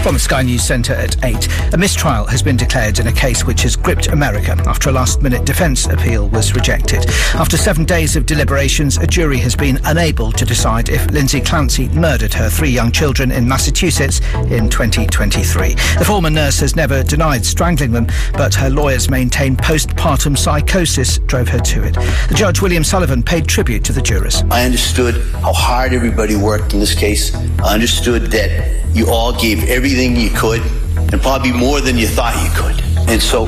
From the Sky News Centre at 8, a mistrial has been declared in a case which has gripped America after a last-minute defence appeal was rejected. After 7 days of deliberations, a jury has been unable to decide if Lindsay Clancy murdered her 3 young children in Massachusetts in 2023. The former nurse has never denied strangling them, but her lawyers maintain postpartum psychosis drove her to it. The judge, William Sullivan, paid tribute to the jurors. I understood how hard everybody worked in this case. I understood that you all gave everything you could, and probably more than you thought you could. And so,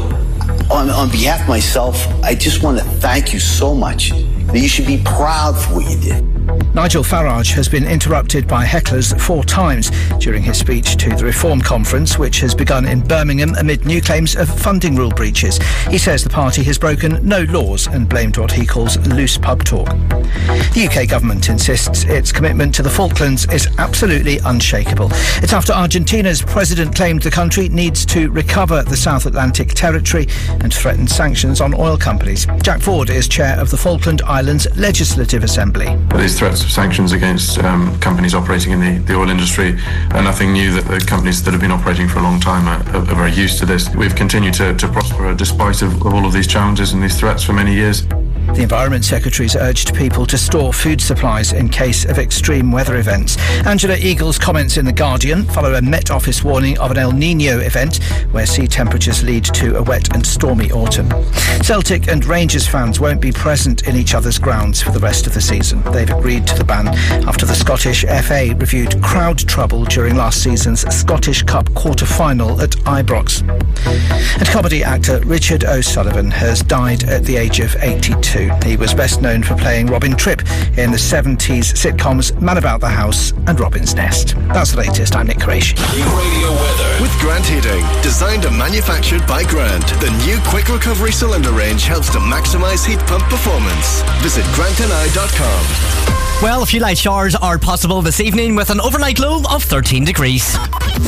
on behalf of myself, I just want to thank you so much. You should be proud for what you did. Nigel Farage has been interrupted by hecklers 4 times during his speech to the Reform Conference, which has begun in Birmingham amid new claims of funding rule breaches. He says the party has broken no laws and blamed what he calls loose pub talk. The UK government insists its commitment to the Falklands is absolutely unshakable. It's after Argentina's president claimed the country needs to recover the South Atlantic territory and threatened sanctions on oil companies. Jack Ford is chair of the Falkland Islands Legislative Assembly. These threats of sanctions against companies operating in the oil industry are nothing new. That the companies that have been operating for a long time are very used to this. We've continued to prosper despite of all of these challenges and these threats for many years. The Environment Secretary's urged people to store food supplies in case of extreme weather events. Angela Eagle's comments in The Guardian follow a Met Office warning of an El Niño event where sea temperatures lead to a wet and stormy autumn. Celtic and Rangers fans won't be present in each other's grounds for the rest of the season. They've agreed to the ban after the Scottish FA reviewed crowd trouble during last season's Scottish Cup quarter-final at Ibrox. And comedy actor Richard O'Sullivan has died at the age of 82. He was best known for playing Robin Tripp in the 70s sitcoms Man About the House and Robin's Nest. That's the latest. I'm Nick Qureshi. Radio weather with Grant Heating. Designed and manufactured by Grant. The new quick recovery cylinder range helps to maximise heat pump performance. Visit grantandI.com. Well, a few light showers are possible this evening with an overnight low of 13 degrees.